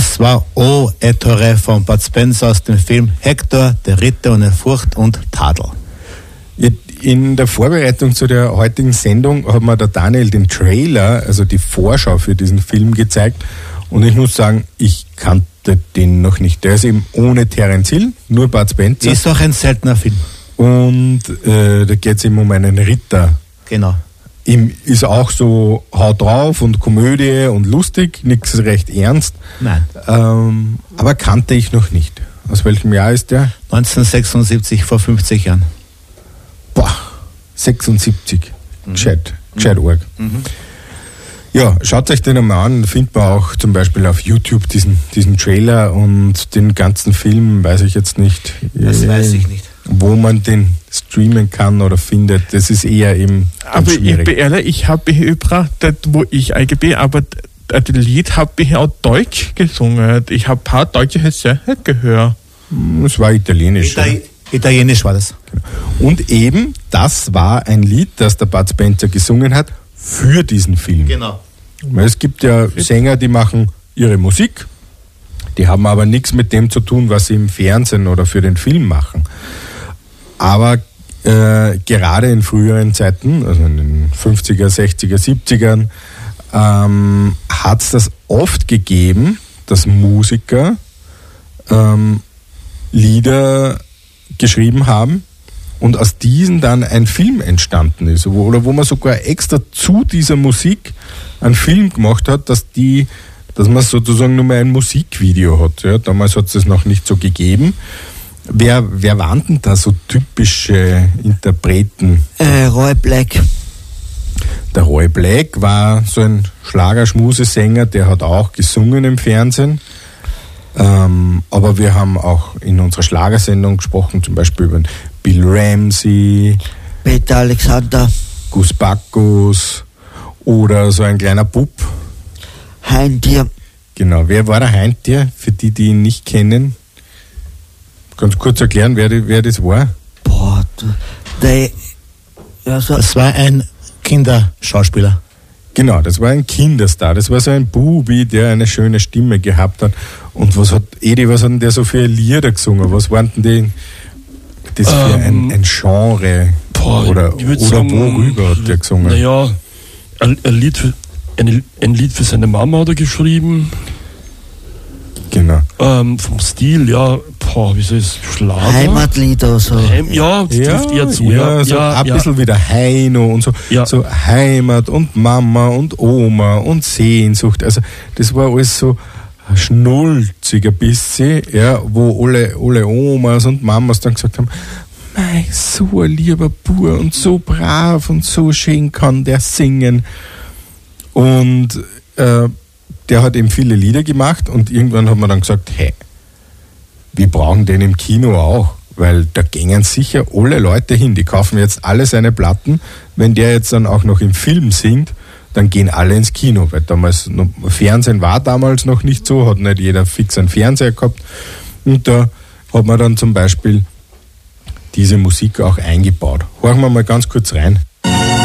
Das war O Ettore von Bud Spencer aus dem Film Hector, der Ritter ohne Furcht und Tadel. In der Vorbereitung zu der heutigen Sendung hat mir der Daniel den Trailer, also die Vorschau für diesen Film gezeigt. Und ich muss sagen, ich kannte den noch nicht. Der ist eben ohne Terence Hill, nur Bud Spencer. Ist auch ein seltener Film. Und da geht es eben um einen Ritter. Genau. Ihm ist auch so Haut drauf und Komödie und lustig, nichts recht ernst. Nein. Aber kannte ich noch nicht. Aus welchem Jahr ist der? 1976, vor 50 Jahren. Boah, 76. Gescheit arg. Ja, schaut euch den einmal an, findet man auch zum Beispiel auf YouTube diesen Trailer und den ganzen Film, weiß ich jetzt nicht. Das weiß ich nicht. Wo man den streamen kann oder findet, das ist eher eben aber schwierig. Ich bin ehrlich, ich habe hier gebracht, wo ich eigentlich bin, aber das Lied habe ich auch Deutsch gesungen. Ich habe ein paar deutsche Sätze gehört. Es war italienisch. Italienisch war das. Und eben, das war ein Lied, das der Bud Spencer gesungen hat für diesen Film. Genau. Weil es gibt ja Sänger, die machen ihre Musik, die haben aber nichts mit dem zu tun, was sie im Fernsehen oder für den Film machen. Aber gerade in früheren Zeiten, also in den 50er, 60er, 70ern, hat es das oft gegeben, dass Musiker Lieder geschrieben haben und aus diesen dann ein Film entstanden ist, wo man sogar extra zu dieser Musik einen Film gemacht hat, dass man sozusagen nur mehr ein Musikvideo hat. Ja, damals hat es das noch nicht so gegeben. Wer waren denn da so typische Interpreten? Roy Black. Der Roy Black war so ein Schlagerschmusesänger, der hat auch gesungen im Fernsehen. Aber wir haben auch in unserer Schlagersendung gesprochen, zum Beispiel über Bill Ramsey, Peter Alexander, Gus Bacchus oder so ein kleiner Bub. Heintier. Genau, wer war der Heintier, für die ihn nicht kennen? Kannst du kurz erklären, wer das war? Boah, das war ein Kinderschauspieler. Genau, das war ein Kinderstar. Das war so ein Bubi, der eine schöne Stimme gehabt hat. Und was hat denn der so für Lieder gesungen? Was waren denn das für ein Genre? Oder sagen, worüber hat der gesungen? Naja, ein Lied für seine Mama hat er geschrieben. Genau. Vom Stil, ja, wie soll es, Schlager? Heimatlieder so. Das trifft eher zu. Ein bisschen wie der Heino und so. Ja. So Heimat und Mama und Oma und Sehnsucht. Also das war alles so schnulzig ein bisschen, ja, wo alle Omas und Mamas dann gesagt haben, mei, so ein lieber Bub und so brav und so schön kann der singen. Und der hat eben viele Lieder gemacht und irgendwann hat man dann gesagt, hey, wir brauchen den im Kino auch, weil da gingen sicher alle Leute hin, die kaufen jetzt alle seine Platten. Wenn der jetzt dann auch noch im Film singt, dann gehen alle ins Kino, weil Fernsehen war damals noch nicht so, hat nicht jeder fix einen Fernseher gehabt. Und da hat man dann zum Beispiel diese Musik auch eingebaut. Hören wir mal ganz kurz rein.